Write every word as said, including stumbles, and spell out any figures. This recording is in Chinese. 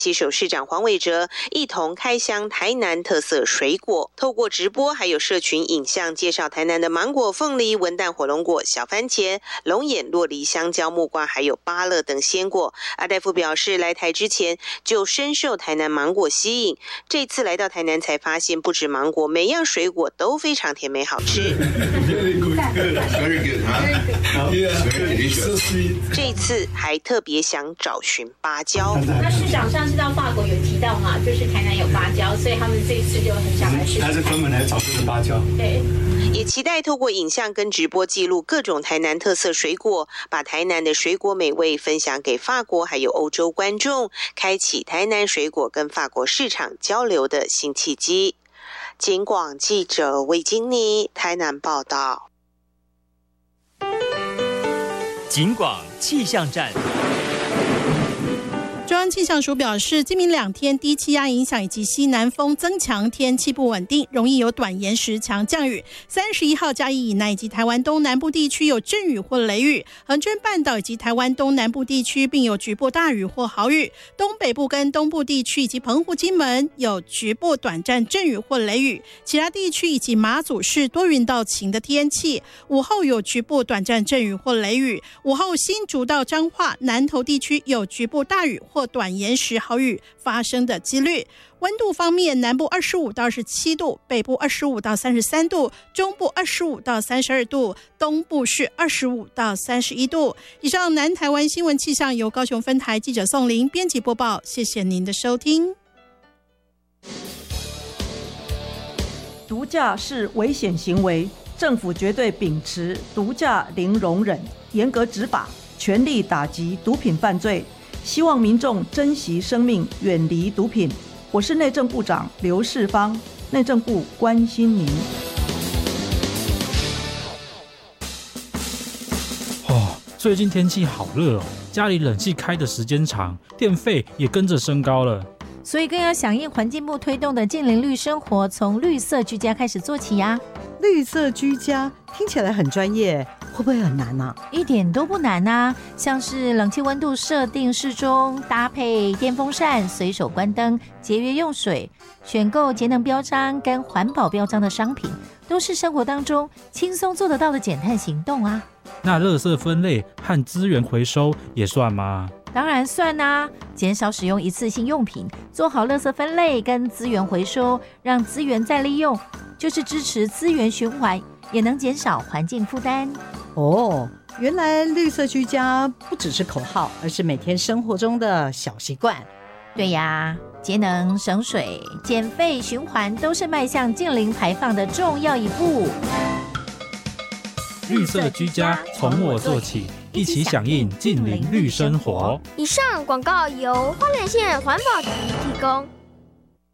携手市长黄伟哲一同开箱台南特色水果，透过直播还有社群影像介绍台南的芒果、凤梨、文旦、火龙果、小番茄、龙眼、洛梨、香蕉、木瓜还有芭乐等鲜果。阿戴夫表示，来台之前就深受台南芒果吸引，这次来到台南才发现，不止芒果，每样水果都非常甜美好吃。这次还特别想找寻芭蕉。 那市长上次到法国有提到嘛，就是台南有芭蕉，所以他们这一次就很想来试试。 他是专门来找这个芭蕉。 对。 也期待透过影像跟直播记录各种台南特色水果，把台南的水果美味分享给法国还有欧洲观众，开启台南水果跟法国市场交流的新契机。警广记者魏金妮台南报道。 警广气象站。 中央气象署表示，今明两天低气压影响以及西南风增强，天气不稳定，容易有短延时强降雨。三十一号嘉义以南以及台湾东南部地区有阵雨或雷雨，恒春半岛以及台湾东南部地区并有局部大雨或豪雨。东北部跟东部地区以及澎湖、金门有局部短暂阵雨或雷雨，其他地区以及马祖是多云到晴的天气。午后有局部短暂阵雨或雷雨，午后新竹到彰化、南投地区有局部大雨或短延时豪雨发生的几率。温度方面，南部二十五到二十七度，北部二十五到三十三度，中部二十五到三十二度，东部是二十五到三十一度。以上南台湾新闻气象由高雄分台记者宋玲编辑播报，谢谢您的收听。 毒驾是危险行为，政府绝对秉持毒驾零容忍，严格执法，全力打击毒品犯罪。希望民众珍惜生命，远离毒品。我是内政部长刘世芳，内政部关心您。 哦，最近天气好热哦，家里冷气开的时间长，电费也跟着升高了。 所以更要响应环境部推动的近邻绿生活，从绿色居家开始做起呀。 绿色居家听起来很专业，会不会很难啊？ 一点都不难啊，像是冷气温度设定适中，搭配电风扇，随手关灯，节约用水，选购节能标章跟环保标章的商品，都是生活当中轻松做得到的减碳行动啊。 那垃圾分类和资源回收也算吗？ 当然算啊，减少使用一次性用品，做好垃圾分类跟资源回收，让资源再利用，就是支持资源循环，也能减少环境负担。 哦，原来绿色居家不只是口号，而是每天生活中的小习惯。 对呀，节能省水、减废循环都是迈向净零排放的重要一步。 绿色居家从我做起，一起响应近邻绿生活。 以上广告由花莲县环保局提供。